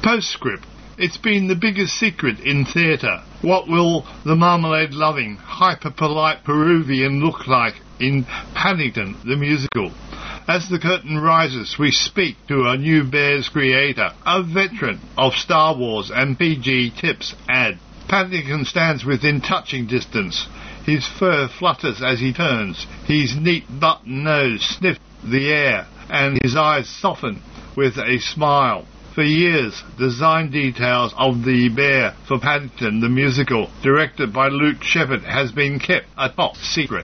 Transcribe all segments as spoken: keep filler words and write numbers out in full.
Postscript. It's been the biggest secret in theatre. What will the marmalade-loving, hyper-polite Peruvian look like in Paddington, the musical? As the curtain rises, we speak to a new Bears creator, a veteran of Star Wars and P G Tips ad. Paddington stands within touching distance. His fur flutters as he turns. His neat button nose sniffs the air, and his eyes soften with a smile. For years, design details of the bear for Paddington the musical, directed by Luke Sheppard, has been kept a top secret.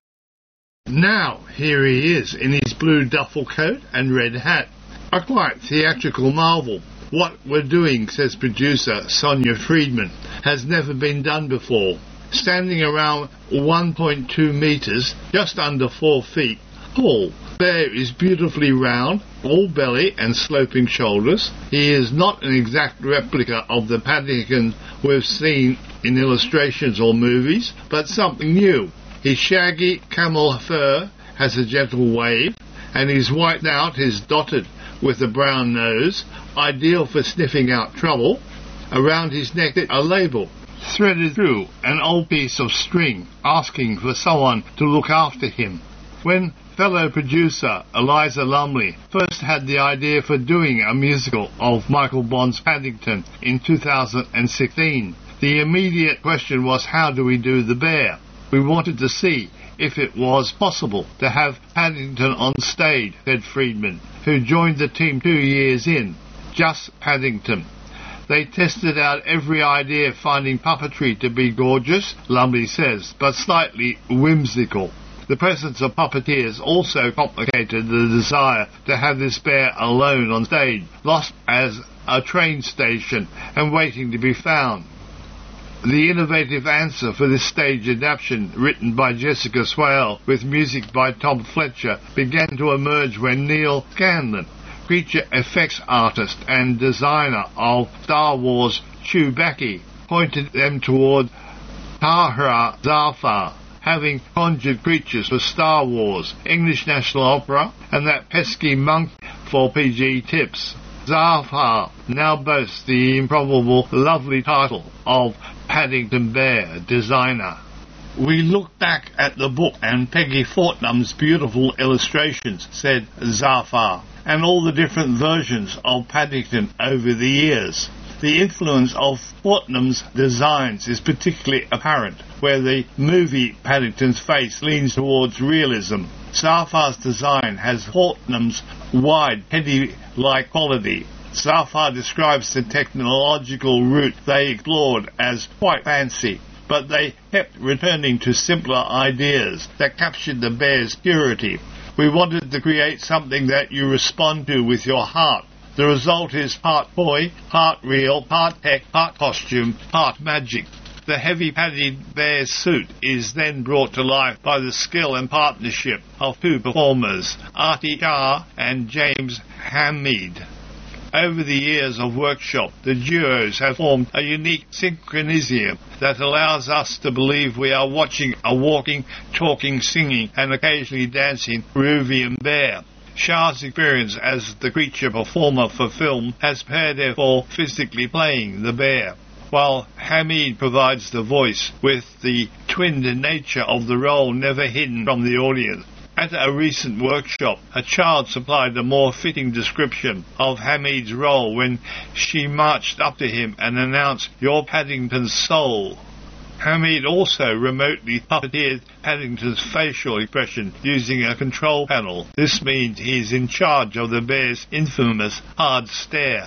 Now, here he is in his blue duffel coat and red hat. A quite theatrical marvel. What we're doing, says producer Sonia Friedman, has never been done before. Standing around one point two metres, just under four feet tall, Bear is beautifully round, all belly and sloping shoulders. He is not an exact replica of the Paddington we've seen in illustrations or movies, but something new. His shaggy camel fur has a gentle wave, and his white snout is dotted with a brown nose, ideal for sniffing out trouble. Around his neck a label, threaded through an old piece of string, asking for someone to look after him. When fellow producer Eliza Lumley first had the idea for doing a musical of Michael Bond's Paddington in two thousand sixteen, the immediate question was, how do we do the bear? We wanted to see if it was possible to have Paddington on stage, said Friedman, who joined the team two years in. Just Paddington. They tested out every idea, finding puppetry to be gorgeous, Lumley says, but slightly whimsical. The presence of puppeteers also complicated the desire to have this bear alone on stage, lost as a train station and waiting to be found. The innovative answer for this stage adaptation, written by Jessica Swale with music by Tom Fletcher, began to emerge when Neil Scanlon, creature effects artist and designer of Star Wars Chewbacca, pointed them toward Tahra Zafar, having conjured creatures for Star Wars, English National Opera, and that pesky monk for P G Tips. Zafar now boasts the improbable, lovely title of Paddington Bear Designer. We look back at the book and Peggy Fortnum's beautiful illustrations, said Zafar, and all the different versions of Paddington over the years. The influence of Fortnum's designs is particularly apparent, where the movie Paddington's face leans towards realism. Zafar's design has Fortnum's wide, heady-like quality. Zafar describes the technological route they explored as quite fancy, but they kept returning to simpler ideas that captured the bear's purity. We wanted to create something that you respond to with your heart. The result is part toy, part real, part tech, part costume, part magic. The heavy padded bear suit is then brought to life by the skill and partnership of two performers, Artie Carr and James Hamid. Over the years of workshop, the duos have formed a unique synchronism that allows us to believe we are watching a walking, talking, singing and occasionally dancing Peruvian bear. Shah's experience as the creature performer for film has prepared her for physically playing the bear, while Hamid provides the voice with the twinned nature of the role never hidden from the audience. At a recent workshop, a child supplied a more fitting description of Hamid's role when she marched up to him and announced, "You're Paddington's soul." Hamid also remotely puppeteered Paddington's facial expression using a control panel. This means he is in charge of the bear's infamous hard stare.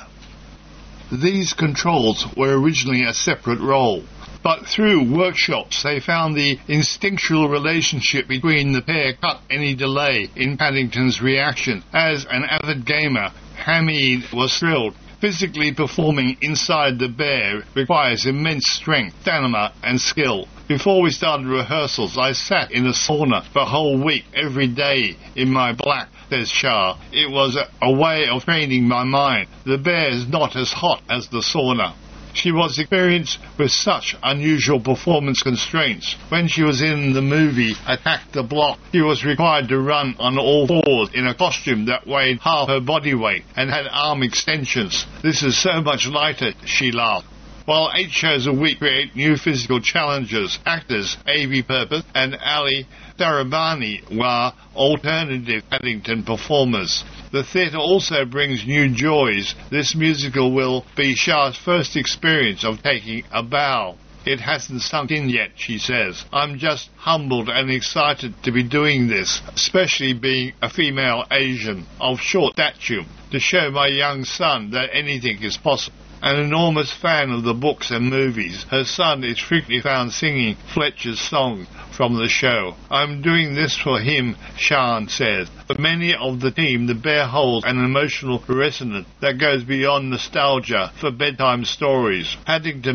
These controls were originally a separate role, but through workshops they found the instinctual relationship between the pair cut any delay in Paddington's reaction. As an avid gamer, Hamid was thrilled. Physically performing inside the bear requires immense strength, stamina and skill. Before we started rehearsals, I sat in a sauna for a whole week every day in my black, says Shah. It was a, a way of training my mind. The bear is not as hot as the sauna. She was experienced with such unusual performance constraints. When she was in the movie Attack the Block, she was required to run on all fours in a costume that weighed half her body weight and had arm extensions. This is so much lighter, she laughed. While eight shows a week create new physical challenges, actors Avi Purpose and Ali Darabani were alternative Paddington performers. The theatre also brings new joys. This musical will be Shah's first experience of taking a bow. It hasn't sunk in yet, she says. I'm just humbled and excited to be doing this, especially being a female Asian of short stature, to show my young son that anything is possible. An enormous fan of the books and movies, her son is frequently found singing Fletcher's song from the show. I'm doing this for him, Sian says. For many of the team, the bear holds an emotional resonance that goes beyond nostalgia for bedtime stories. Paddington